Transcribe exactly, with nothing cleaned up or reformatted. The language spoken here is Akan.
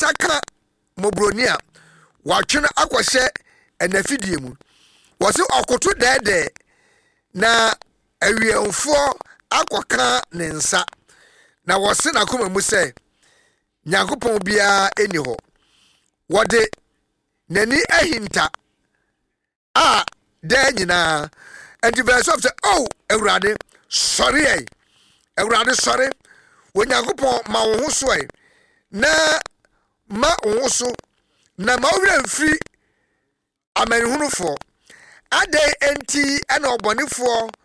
saka mobronia watwene akwahye enafidie mu wose okoto dede na awiemfo akwaka ne nsa na wose na koma mu se Nyankopon bia eni ho wode nani ahinta a da nyina and the verse of the oh Ewurade sorry eh Ewurade sorry wo Nyankopon ma wo ho so eh na ma wo so na ma wura mfiri amanhunufo ade enti ana obonefo